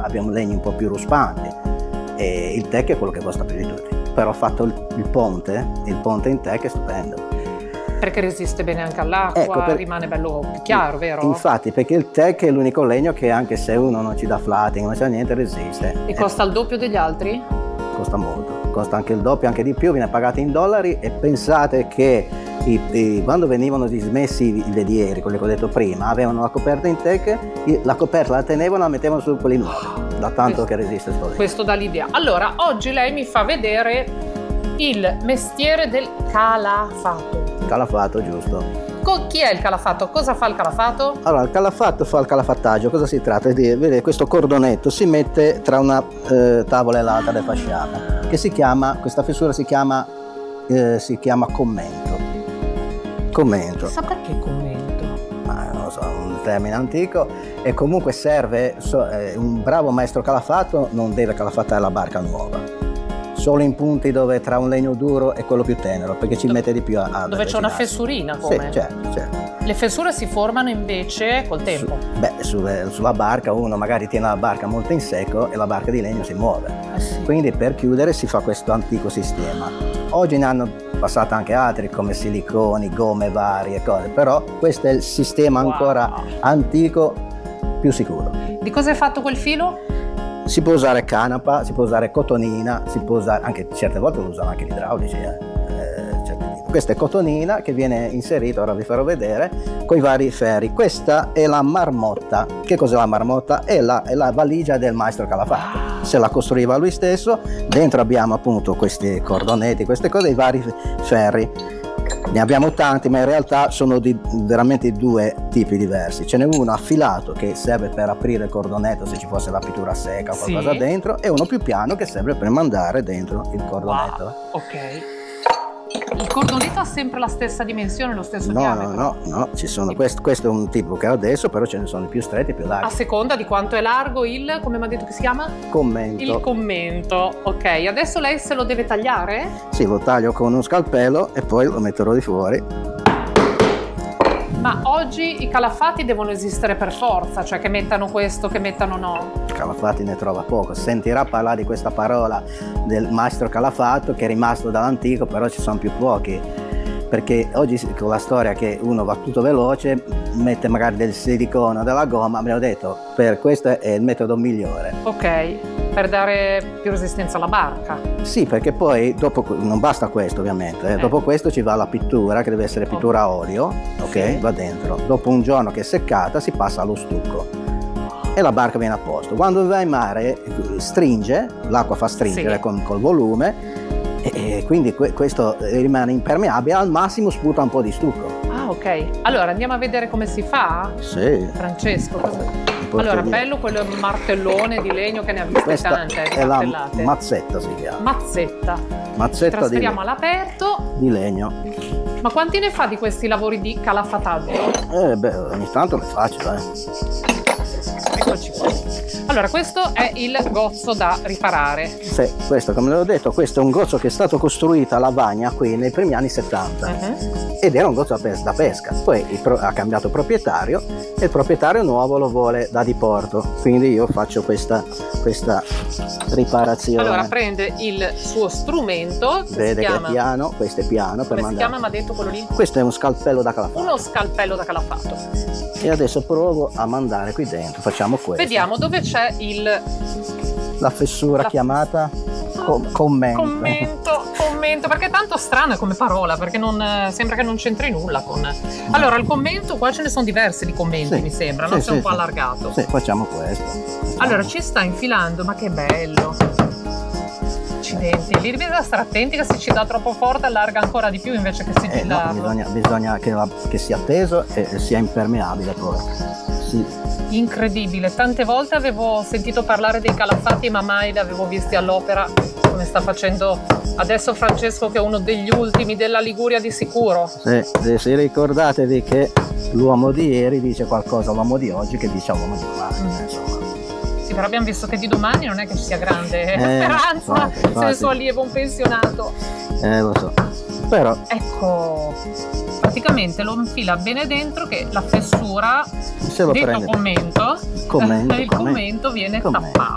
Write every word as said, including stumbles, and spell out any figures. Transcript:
abbiamo legni un po' più ruspanti e il teak è quello che costa più di tutti. Però ho fatto il, il ponte, il ponte in teak è stupendo. Perché resiste bene anche all'acqua, ecco, per... rimane bello più chiaro, vero? Infatti, perché il teak è l'unico legno che anche se uno non ci dà flatting, non c'è niente, resiste. E costa il doppio degli altri? Costa molto, costa anche il doppio, anche di più, viene pagato in dollari e pensate che i, i, quando venivano dismessi i velieri, quelli che ho detto prima, avevano la coperta in teak, la coperta la tenevano e la mettevano su quelli nuovi, da tanto questo, che resiste sto legno. Questo dà l'idea. Allora, oggi lei mi fa vedere il mestiere del calafato. Calafato, giusto. Con chi è il calafato? Cosa fa il calafato? Allora, il calafato fa il calafattaggio. Cosa si tratta? Di vedere questo cordonetto si mette tra una eh, tavola e l'altra del fasciata, che si chiama, questa fessura si chiama, eh, si chiama commento. Commento. Sa perché commento? Ma non lo so, un termine antico, e comunque serve, so, eh, un bravo maestro calafato non deve calafattare la barca nuova. Solo in punti dove tra un legno duro e quello più tenero, perché ci mette di più a, a dove c'è una fessurina, come? Sì, certo, certo. Le fessure si formano invece col tempo? Su, beh, sulle, sulla barca uno magari tiene la barca molto in secco e la barca di legno si muove. Eh sì. Quindi per chiudere si fa questo antico sistema. Oggi ne hanno passato anche altri come siliconi, gomme varie cose, però questo è il sistema wow. ancora antico più sicuro. Di cosa è fatto quel filo? Si può usare canapa, si può usare cotonina, si può usare anche certe volte lo usano anche gli idraulici. Eh. Eh, certi Questa è cotonina che viene inserita, ora vi farò vedere, con i vari ferri. Questa è la marmotta. Che cos'è la marmotta? È la, è la valigia del maestro calafato. Se la costruiva lui stesso. Dentro abbiamo appunto questi cordonetti, queste cose, i vari ferri. Ne abbiamo tanti, ma in realtà sono di veramente due tipi diversi. Ce n'è uno affilato che serve per aprire il cordonetto se ci fosse la pittura secca o qualcosa sì. dentro, e uno più piano che serve per mandare dentro il cordonetto. Wow. Ok. Il cordonetto ha sempre la stessa dimensione, lo stesso no, diametro? No, no, no, ci sono, questo, questo è un tipo che ho adesso, però ce ne sono più stretti e più larghi. A seconda di quanto è largo il, come mi ha detto che si chiama? Commento. Il commento, ok. Adesso lei se lo deve tagliare? Sì, lo taglio con uno scalpello e poi lo metterò di fuori. Ma oggi i calafati devono esistere per forza, cioè che mettano questo, che mettano no? Calafati ne trova poco, sentirà parlare di questa parola del maestro calafato che è rimasto dall'antico, però ci sono più pochi, perché oggi con la storia che uno va tutto veloce, mette magari del silicone o della gomma, me l'ho detto, per questo è il metodo migliore. Ok, per dare più resistenza alla barca. Sì, perché poi dopo, non basta questo ovviamente, eh. Eh. dopo questo ci va la pittura, che deve essere pittura a olio, ok? Sì. Va dentro. Dopo un giorno che è seccata si passa allo stucco e la barca viene a posto. Quando va in mare stringe, l'acqua fa stringere sì. con, col volume, e, e quindi que, questo rimane impermeabile, al massimo sputa un po' di stucco. Ah, ok. Allora andiamo a vedere come si fa? Sì. Francesco, cosa... Allora, bello quello martellone di legno, che ne ha viste questa tante. È la mazzetta, si chiama. Mazzetta. Mazzetta trasferiamo di all'aperto. Di legno. Ma quanti ne fa di questi lavori di calafataggio? Eh beh, ogni tanto le faccio, eh. Eccoci qua. Allora, questo è il gozzo da riparare. Sì, questo, come l'ho detto, questo è un gozzo che è stato costruito a Lavagna qui nei primi anni settanta. Uh-huh. Ed era un gozzo da pesca. Poi ha cambiato proprietario e il proprietario nuovo lo vuole da diporto. Quindi io faccio questa, questa riparazione. Allora prende il suo strumento. Vede che è piano, questo è piano. Come per si mandare. chiama, mi ha detto quello lì? Questo è uno scalpello da calafato. Uno scalpello da calafato. E adesso provo a mandare qui dentro. Facciamo questo. Vediamo dove c'è il... La fessura la... chiamata com- commento. Commento, commento, perché è tanto strana come parola, perché non, sembra che non c'entri nulla con... Allora, il commento, qua ce ne sono diversi di commenti, sì, mi sembra, sì, no? Sì, è un sì, po' allargato. Sì, facciamo questo. Allora, ci sta infilando, ma che bello. Accidenti, lì bisogna stare attenti che se ci dà troppo forte allarga ancora di più invece che sigillarlo. Eh, no, bisogna, bisogna che, la, che sia teso e sia impermeabile poi. Sì. Incredibile, tante volte avevo sentito parlare dei calafati ma mai li avevo visti all'opera come sta facendo adesso Francesco, che è uno degli ultimi della Liguria di sicuro. Sì, sì, ricordatevi che l'uomo di ieri dice qualcosa all'uomo di oggi che dice all'uomo di domani, mm. insomma. Sì, però abbiamo visto che di domani non è che ci sia grande eh, speranza, infatti, infatti. Se il suo allievo è un pensionato. Eh, lo so, però... Ecco, praticamente lo infila bene dentro, che la fessura, se lo detto prende. commento, commento il commento, commento viene commento. tappato.